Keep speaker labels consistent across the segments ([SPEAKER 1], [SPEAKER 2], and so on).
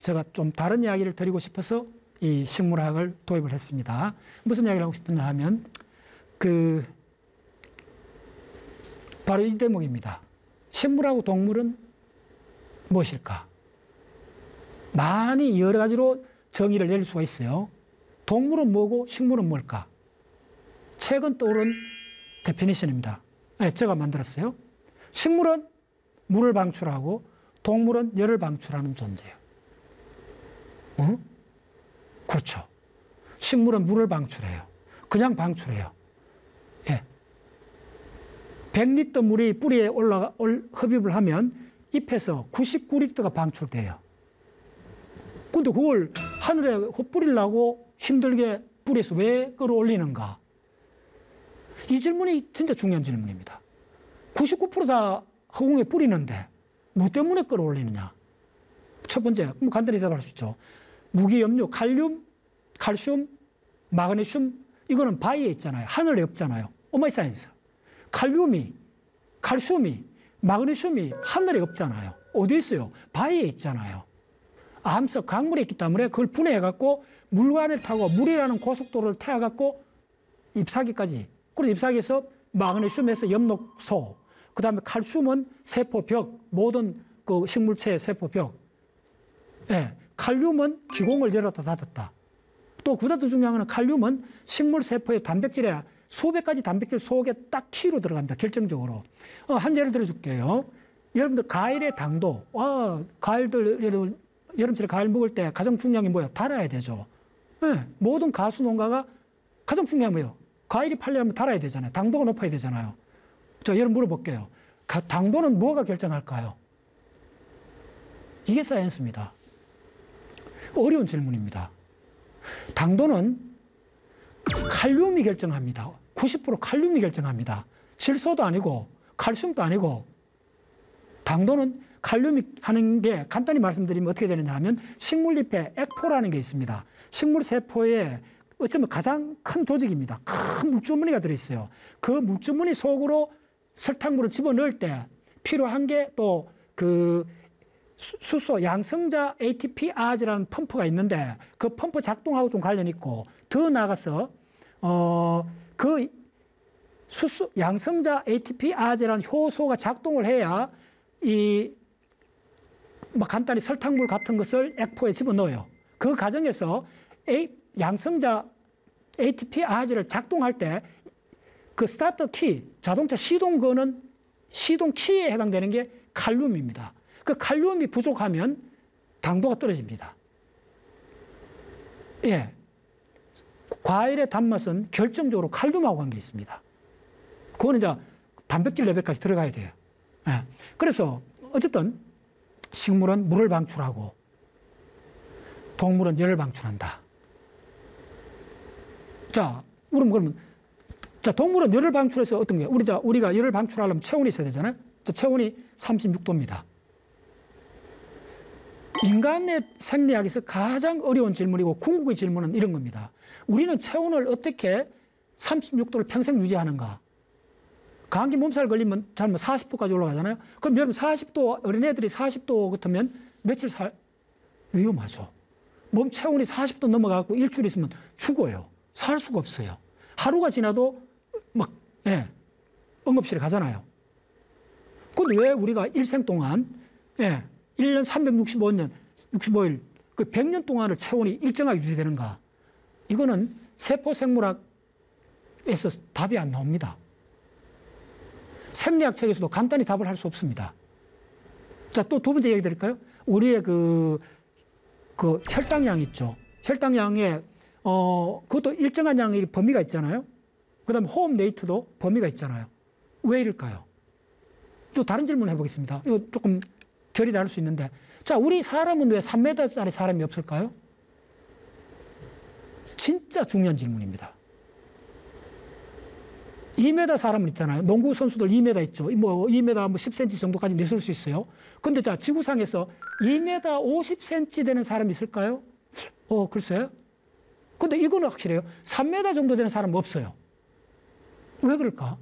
[SPEAKER 1] 제가 좀 다른 이야기를 드리고 싶어서 이 식물학을 도입을 했습니다. 무슨 이야기를 하고 싶었냐 하면 바로 이 대목입니다. 식물하고 동물은 무엇일까? 많이 여러 가지로 정의를 내릴 수가 있어요. 동물은 뭐고 식물은 뭘까? 최근 떠오른 데피니션입니다. 네, 제가 만들었어요. 식물은 물을 방출하고 동물은 열을 방출하는 존재예요. 그렇죠. 식물은 물을 방출해요. 그냥 방출해요. 예. 100리터 물이 뿌리에 흡입을 하면 잎에서 99리터가 방출돼요. 근데 그걸 하늘에 뿌리려고 힘들게 뿌리에서 왜 끌어올리는가? 이 질문이 진짜 중요한 질문입니다. 99% 다 허공에 뿌리는데 뭐 때문에 끌어올리느냐? 첫 번째, 간단히 대답할 수 있죠. 무기염료, 칼륨, 칼슘, 마그네슘, 이거는 바위에 있잖아요. 하늘에 없잖아요. 오마이 사이언스. 칼륨이, 칼슘이, 마그네슘이 하늘에 없잖아요. 어디 있어요? 바위에 있잖아요. 암석, 강물에 있기 때문에 그걸 분해해갖고 물관을 타고 물이라는 고속도로를 태워갖고 잎사귀까지. 그래서 잎사귀에서 마그네슘에서 엽록소, 그 다음에 칼슘은 세포벽, 모든 그 식물체의 세포벽. 예, 칼륨은 기공을 열었다 닫았다. 또 그보다 더 중요한 건 칼륨은 식물 세포의 단백질에 수백 가지 단백질 속에 딱 키로 들어갑니다. 결정적으로. 한 예를 들어줄게요. 여러분들 과일의 당도. 과일들 여름철에 과일 먹을 때 가장 중요한 게 뭐예요? 달아야 되죠. 네, 모든 가수 농가가 가장 중요한 게 뭐예요? 과일이 팔려면 달아야 되잖아요. 당도가 높아야 되잖아요. 저 여러분 물어볼게요. 당도는 뭐가 결정할까요? 이게 사이언스입니다. 어려운 질문입니다. 당도는 칼륨이 결정합니다. 90% 칼륨이 결정합니다. 질소도 아니고 칼슘도 아니고. 당도는 칼륨이 하는 게 간단히 말씀드리면 어떻게 되느냐 하면 식물잎에 액포라는 게 있습니다. 식물 세포에 어쩌면 가장 큰 조직입니다. 큰 물주머니가 들어있어요. 그 물주머니 속으로 설탕물을 집어넣을 때 필요한 게 또 수소 양성자 ATPase라는 펌프가 있는데 그 펌프 작동하고 좀 관련이 있고 더 나아가서 그 양성자 ATPase라는 효소가 작동을 해야 간단히 설탕물 같은 것을 액포에 집어넣어요. 그 과정에서 양성자 ATPase를 작동할 때 그 스타트 키, 자동차 시동 거는 시동 키에 해당되는 게 칼륨입니다. 그 칼륨이 부족하면 당도가 떨어집니다. 예. 과일의 단맛은 결정적으로 칼륨하고 관계 있습니다. 그거는 이제 단백질 레벨까지 들어가야 돼요. 예. 그래서 어쨌든 식물은 물을 방출하고 동물은 열을 방출한다. 자, 그러면 동물은 열을 방출해서 어떤 게 우리가 열을 방출하려면 체온이 있어야 되잖아요. 체온이 36도입니다. 인간의 생리학에서 가장 어려운 질문이고 궁극의 질문은 이런 겁니다. 우리는 체온을 어떻게 36도를 평생 유지하는가? 감기 몸살 걸리면 잘못 40도까지 올라가잖아요. 그럼 여러분 40도, 어린애들이 40도 같으면 며칠 위험하죠. 몸 체온이 40도 넘어가고 일주일 있으면 죽어요. 살 수가 없어요. 하루가 지나도 응급실에 가잖아요. 근데 왜 우리가 일생 동안 1년 365년, 65일, 그 100년 동안을 체온이 일정하게 유지되는가? 이거는 세포생물학에서 답이 안 나옵니다. 생리학 책에서도 간단히 답을 할 수 없습니다. 자, 또 두 번째 얘기 드릴까요? 우리의 그 혈당량 있죠. 혈당량에, 그것도 일정한 양의 범위가 있잖아요. 그 다음에 호흡 레이트도 범위가 있잖아요. 왜 이럴까요? 또 다른 질문 해보겠습니다. 이거 조금 결이 다를 수 있는데. 자, 우리 사람은 왜 3m짜리 사람이 없을까요? 진짜 중요한 질문입니다. 2m 사람은 있잖아요. 농구 선수들 2m 있죠. 2m 10cm 정도까지 있을 수 있어요. 근데 자, 지구상에서 2m 50cm 되는 사람이 있을까요? 글쎄요. 근데 이거는 확실해요. 3m 정도 되는 사람은 없어요. 왜 그럴까?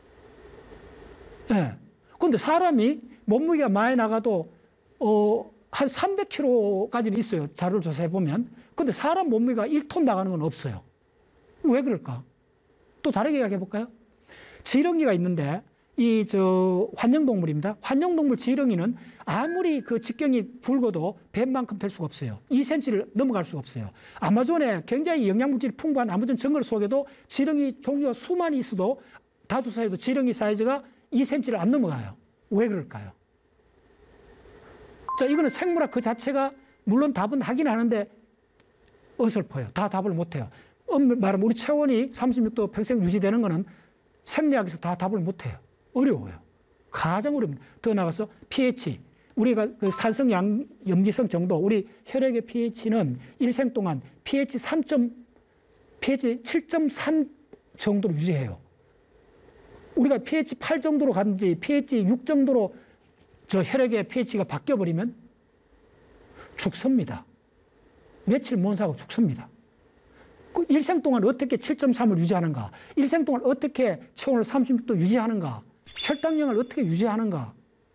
[SPEAKER 1] 예. 근데 사람이 몸무게가 많이 나가도, 한 300kg까지는 있어요. 자료를 조사해 보면. 근데 사람 몸무게가 1톤 나가는 건 없어요. 왜 그럴까? 또 다르게 이야기해 볼까요? 지렁이가 있는데 환영동물입니다. 환영동물 지렁이는 아무리 그 직경이 굵어도 뱀만큼 될 수가 없어요. 2cm를 넘어갈 수가 없어요. 아마존에 굉장히 영양물질이 풍부한 아마존 정글 속에도 지렁이 종류가 수만이 있어도 다 조사해도 지렁이 사이즈가 2cm를 안 넘어가요. 왜 그럴까요? 자, 이거는 생물학 그 자체가 물론 답은 하긴 하는데 어설퍼요. 다 답을 못해요. 말하면 우리 체온이 36도 평생 유지되는 거는 생리학에서 다 답을 못해요. 어려워요. 가장 어렵습니다. 더 나가서 pH, 우리가 그 산성 염기성 정도, 우리 혈액의 pH는 일생 동안 pH 7.3 정도로 유지해요. 우리가 pH 8 정도로 갔는지 pH 6 정도로 저 혈액의 pH가 바뀌어버리면 죽습니다. 며칠 못 사고 죽습니다. 그 일생 동안 어떻게 7.3을 유지하는가? 일생 동안 어떻게 체온을 36도 유지하는가? 혈당량을 어떻게 유지하는가?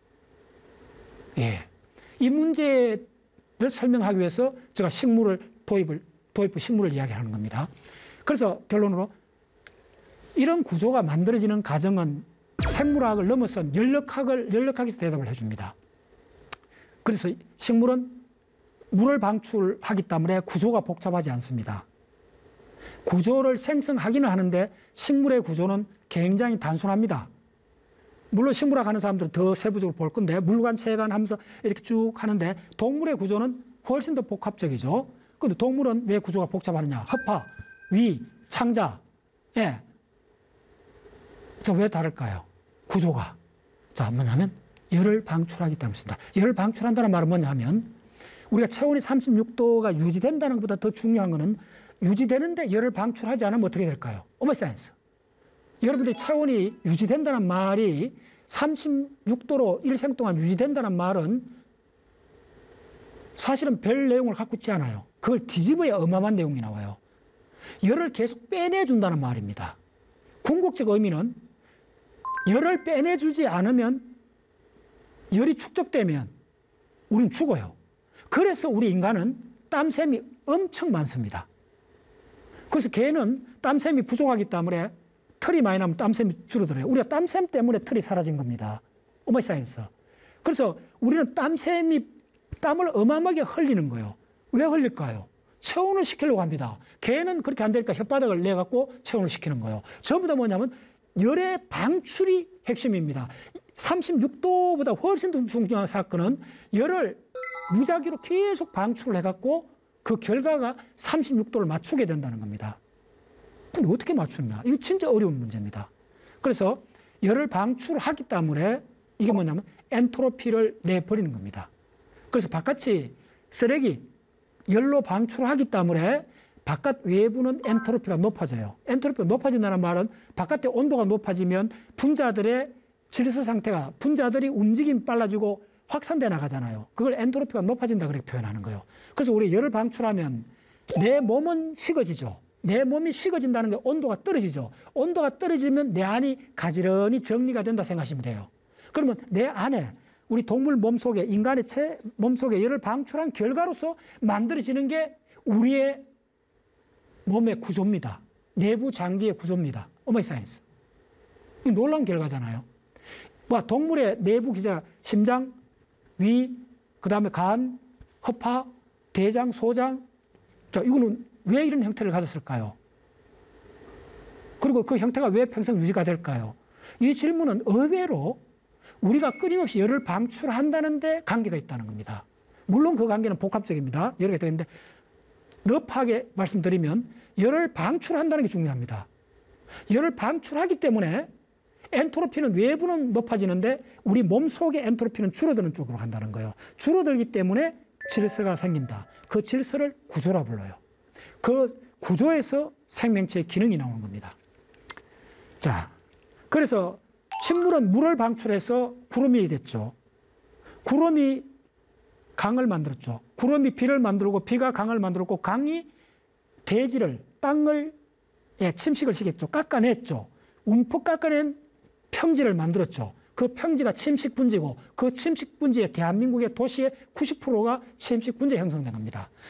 [SPEAKER 1] 예. 이 문제를 설명하기 위해서 제가 도입부 식물을 이야기하는 겁니다. 그래서 결론으로 이런 구조가 만들어지는 과정은 생물학을 넘어선 연력학에서 대답을 해줍니다. 그래서 식물은 물을 방출하기 때문에 구조가 복잡하지 않습니다. 구조를 생성하기는 하는데 식물의 구조는 굉장히 단순합니다. 물론 식물학 하는 사람들은 더 세부적으로 볼 건데 물관, 체관 하면서 이렇게 쭉 하는데 동물의 구조는 훨씬 더 복합적이죠. 그런데 동물은 왜 구조가 복잡하느냐? 허파, 위, 창자. 예. 저 왜 다를까요? 구조가. 자, 뭐냐면 열을 방출하기 때문입니다. 열을 방출한다는 말은 뭐냐면 우리가 체온이 36도가 유지된다는 것보다 더 중요한 것은 유지되는데 열을 방출하지 않으면 어떻게 될까요? 오메 사이언스. 여러분들이 체온이 유지된다는 말이 36도로 일생 동안 유지된다는 말은 사실은 별 내용을 갖고 있지 않아요. 그걸 뒤집어야 어마어마한 내용이 나와요. 열을 계속 빼내준다는 말입니다. 궁극적 의미는 열을 빼내주지 않으면 열이 축적되면 우리는 죽어요. 그래서 우리 인간은 땀샘이 엄청 많습니다. 그래서 개는 땀샘이 부족하기 때문에 털이 많이 나면 땀샘이 줄어들어요. 우리가 땀샘 때문에 털이 사라진 겁니다. 오마이 사이언스. 그래서 우리는 땀을 어마어마하게 흘리는 거예요. 왜 흘릴까요? 체온을 시키려고 합니다. 개는 그렇게 안 되니까 혓바닥을 내갖고 체온을 시키는 거예요. 전부 다 뭐냐면 열의 방출이 핵심입니다. 36도보다 훨씬 더 중요한 사건은 열을 무작위로 계속 방출을 해갖고 그 결과가 36도를 맞추게 된다는 겁니다. 근데 어떻게 맞추느냐? 이거 진짜 어려운 문제입니다. 그래서 열을 방출하기 때문에 이게 뭐냐면 엔트로피를 내버리는 겁니다. 그래서 바깥이 쓰레기, 열로 방출하기 때문에 바깥 외부는 엔트로피가 높아져요. 엔트로피가 높아진다는 말은 바깥의 온도가 높아지면 분자들의 질소 상태가, 분자들이 움직임이 빨라지고 확산돼 나가잖아요. 그걸 엔트로피가 높아진다 그렇게 표현하는 거예요. 그래서 우리 열을 방출하면 내 몸은 식어지죠. 내 몸이 식어진다는 게 온도가 떨어지죠. 온도가 떨어지면 내 안이 가지런히 정리가 된다 생각하시면 돼요. 그러면 내 안에 우리 동물 몸속에, 인간의 몸속에 열을 방출한 결과로서 만들어지는 게 우리의 몸의 구조입니다. 내부 장기의 구조입니다. 오마이 사이언스. 이 놀라운 결과잖아요. 동물의 내부 기자, 심장, 위, 그 다음에 간, 허파, 대장, 소장. 자, 이거는 왜 이런 형태를 가졌을까요? 그리고 그 형태가 왜 평생 유지가 될까요? 이 질문은 의외로 우리가 끊임없이 열을 방출한다는 데 관계가 있다는 겁니다. 물론 그 관계는 복합적입니다. 여러 개 되는데 럽하게 말씀드리면 열을 방출한다는 게 중요합니다. 열을 방출하기 때문에 엔트로피는 외부는 높아지는데 우리 몸속의 엔트로피는 줄어드는 쪽으로 간다는 거예요. 줄어들기 때문에 질서가 생긴다. 그 질서를 구조라 불러요. 그 구조에서 생명체의 기능이 나오는 겁니다. 자, 그래서 식물은 물을 방출해서 구름이 됐죠. 구름이 강을 만들었죠. 구름이 비를 만들고 비가 강을 만들었고 강이 대지를, 땅을 침식을 시켰죠. 깎아냈죠. 움푹 깎아낸 평지를 만들었죠. 그 평지가 침식 분지고 그 침식 분지에 대한민국의 도시의 90%가 침식 분지에 형성된 겁니다.